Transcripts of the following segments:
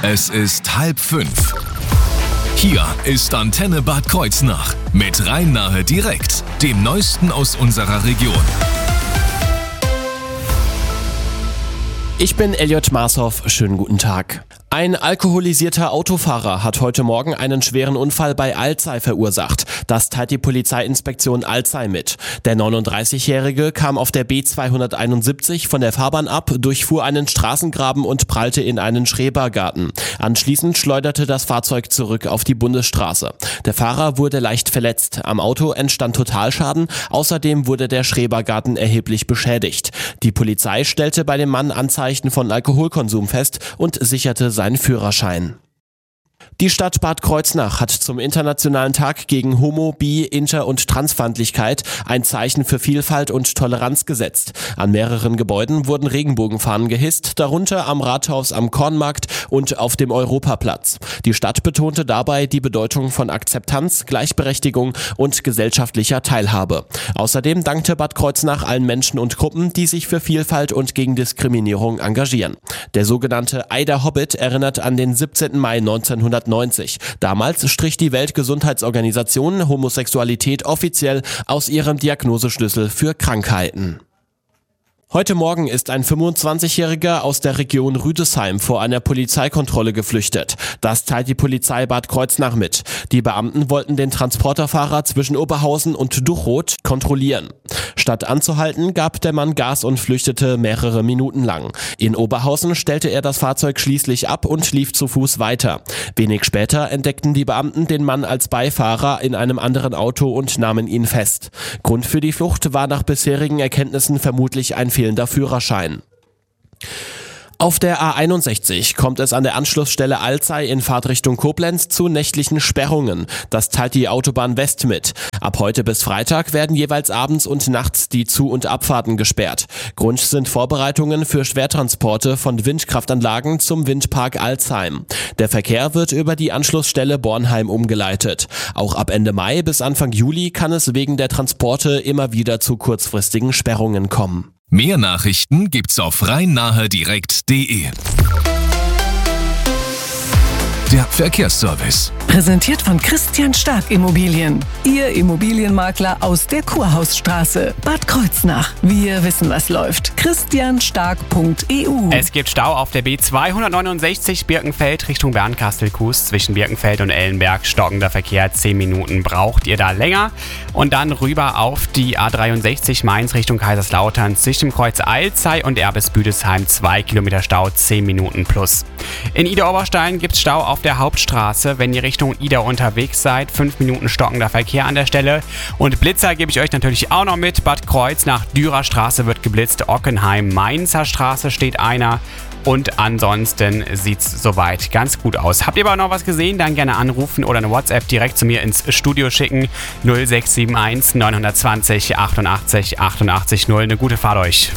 Es ist 4:30. Hier ist Antenne Bad Kreuznach mit Rhein-Nahe direkt, dem Neuesten aus unserer Region. Ich bin Elliot Marshoff, schönen guten Tag. Ein alkoholisierter Autofahrer hat heute Morgen einen schweren Unfall bei Alzey verursacht. Das teilt die Polizeiinspektion Alzey mit. Der 39-Jährige kam auf der B271 von der Fahrbahn ab, durchfuhr einen Straßengraben und prallte in einen Schrebergarten. Anschließend schleuderte das Fahrzeug zurück auf die Bundesstraße. Der Fahrer wurde leicht verletzt. Am Auto entstand Totalschaden. Außerdem wurde der Schrebergarten erheblich beschädigt. Die Polizei stellte bei dem Mann Anzeichen von Alkoholkonsum fest und sicherte seinen Führerschein. Die Stadt Bad Kreuznach hat zum Internationalen Tag gegen Homo-, Bi-, Inter- und Transfeindlichkeit ein Zeichen für Vielfalt und Toleranz gesetzt. An mehreren Gebäuden wurden Regenbogenfahnen gehisst, darunter am Rathaus am Kornmarkt und auf dem Europaplatz. Die Stadt betonte dabei die Bedeutung von Akzeptanz, Gleichberechtigung und gesellschaftlicher Teilhabe. Außerdem dankte Bad Kreuznach allen Menschen und Gruppen, die sich für Vielfalt und gegen Diskriminierung engagieren. Der sogenannte Ei der Hobbit erinnert an den 17. Mai 1990. Damals strich die Weltgesundheitsorganisation Homosexualität offiziell aus ihrem Diagnoseschlüssel für Krankheiten. Heute Morgen ist ein 25-Jähriger aus der Region Rüdesheim vor einer Polizeikontrolle geflüchtet. Das teilt die Polizei Bad Kreuznach mit. Die Beamten wollten den Transporterfahrer zwischen Oberhausen und Duchroth kontrollieren. Statt anzuhalten, gab der Mann Gas und flüchtete mehrere Minuten lang. In Oberhausen stellte er das Fahrzeug schließlich ab und lief zu Fuß weiter. Wenig später entdeckten die Beamten den Mann als Beifahrer in einem anderen Auto und nahmen ihn fest. Grund für die Flucht war nach bisherigen Erkenntnissen vermutlich ein fehlender Führerschein. Auf der A61 kommt es an der Anschlussstelle Alzey in Fahrtrichtung Koblenz zu nächtlichen Sperrungen. Das teilt die Autobahn West mit. Ab heute bis Freitag werden jeweils abends und nachts die Zu- und Abfahrten gesperrt. Grund sind Vorbereitungen für Schwertransporte von Windkraftanlagen zum Windpark Alzheim. Der Verkehr wird über die Anschlussstelle Bornheim umgeleitet. Auch ab Ende Mai bis Anfang Juli kann es wegen der Transporte immer wieder zu kurzfristigen Sperrungen kommen. Mehr Nachrichten gibt's auf rhein-nahe-direkt.de. Der Verkehrsservice. Präsentiert von Christian Stark Immobilien. Ihr Immobilienmakler aus der Kurhausstraße, Bad Kreuznach. Wir wissen, was läuft. christianstark.eu. Es gibt Stau auf der B269 Birkenfeld Richtung Bernkastel-Kues. Zwischen Birkenfeld und Ellenberg stockender Verkehr. 10 Minuten braucht ihr da länger. Und dann rüber auf die A63 Mainz Richtung Kaiserslautern. Zwischen Kreuz Alzey und Erbes-Büdesheim 2 Kilometer Stau, 10 Minuten plus. In Idar-Oberstein gibt es Stau auf der Hauptstraße, wenn ihr Richtung Ida unterwegs seid. 5 Minuten stockender Verkehr an der Stelle. Und Blitzer gebe ich euch natürlich auch noch mit. Bad Kreuznach, Dürer Straße wird geblitzt. Ockenheim, Mainzer Straße steht einer. Und ansonsten sieht's soweit ganz gut aus. Habt ihr aber noch was gesehen? Dann gerne anrufen oder eine WhatsApp direkt zu mir ins Studio schicken. 0671 920 88 88 0. Eine gute Fahrt euch.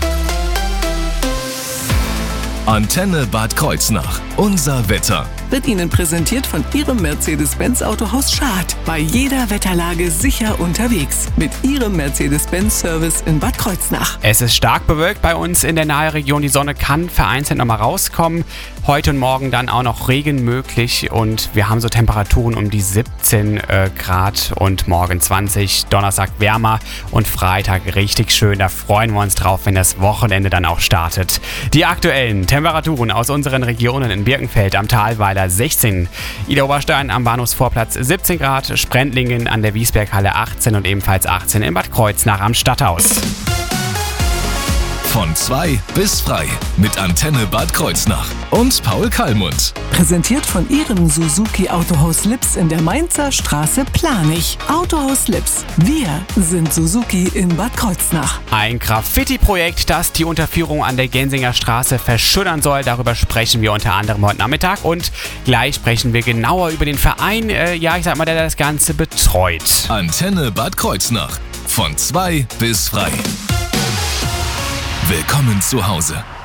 Antenne Bad Kreuznach. Unser Wetter. Wird Ihnen präsentiert von Ihrem Mercedes-Benz Autohaus Schad. Bei jeder Wetterlage sicher unterwegs. Mit Ihrem Mercedes-Benz-Service in Bad Kreuznach. Es ist stark bewölkt bei uns in der Naheregion. Die Sonne kann vereinzelt nochmal rauskommen. Heute und morgen dann auch noch Regen möglich. Und wir haben so Temperaturen um die 17 Grad und morgen 20. Donnerstag wärmer und Freitag richtig schön. Da freuen wir uns drauf, wenn das Wochenende dann auch startet. Die aktuellen Temperaturen aus unseren Regionen: in Birkenfeld am Thalweiler 16, Idar-Oberstein am Bahnhofsvorplatz 17 Grad, Sprendlingen an der Wiesberghalle 18 und ebenfalls 18 in Bad Kreuznach am Stadthaus. Von 2 bis frei mit Antenne Bad Kreuznach und Paul Kallmund. Präsentiert von Ihrem Suzuki Autohaus Lips in der Mainzer Straße Planich. Autohaus Lips. Wir sind Suzuki in Bad Kreuznach. Ein Graffiti-Projekt, das die Unterführung an der Gensinger Straße verschönern soll. Darüber sprechen wir unter anderem heute Nachmittag. Und gleich sprechen wir genauer über den Verein, der das Ganze betreut. Antenne Bad Kreuznach. Von 2 bis frei. Willkommen zu Hause.